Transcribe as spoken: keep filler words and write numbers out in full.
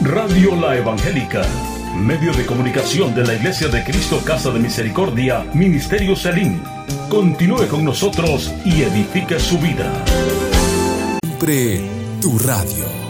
Radio La Evangélica, medio de comunicación de la Iglesia de Cristo Casa de Misericordia, Ministerio Selim. Continúe con nosotros y edifique su vida. Siempre tu radio.